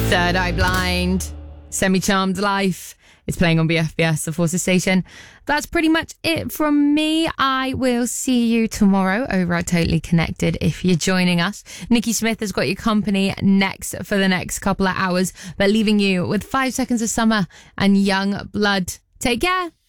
Third Eye Blind, Semi-Charmed Life. It's playing on BFBS, the Forces station. That's pretty much it from me. I will see you tomorrow over at Totally Connected if you're joining us. Nikki Smith has got your company next for the next couple of hours, but leaving you with 5 Seconds of Summer and Young Blood. Take care.